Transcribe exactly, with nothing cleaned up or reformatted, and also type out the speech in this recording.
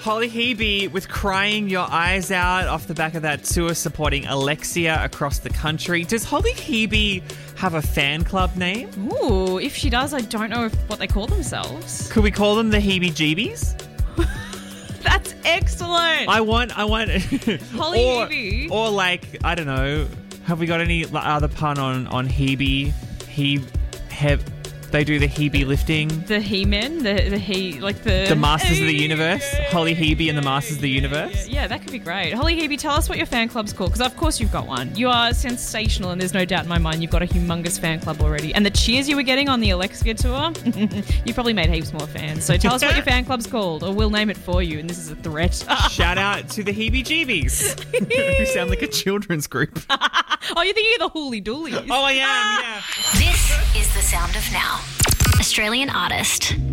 Holly Hebe with Crying Your Eyes Out off the back of that tour supporting Alexia across the country. Does Holly Hebe have a fan club name? Ooh, if she does, I don't know if, what they call themselves. Could we call them the Hebe-Jeebies? That's excellent. I want, I want... Holly or, Hebe. Or like, I don't know, have we got any other pun on, on Hebe? He... Have... They do the Hebe lifting. The He-Men, the the He, like the... The Masters of the Universe. Holly Hebe and the Masters of the Universe. Yeah, that could be great. Holly Hebe, tell us what your fan club's called, because of course you've got one. You are sensational, and there's no doubt in my mind you've got a humongous fan club already. And the cheers you were getting on the Alexia tour, you probably made heaps more fans. So tell us what your fan club's called, or we'll name it for you, and this is a threat. Shout out to the Hebe-Jeebies. You sound like a children's group. Oh, you're thinking of the Hooly Doolies. Oh, I am, yeah. This is the sound of now. Australian artist.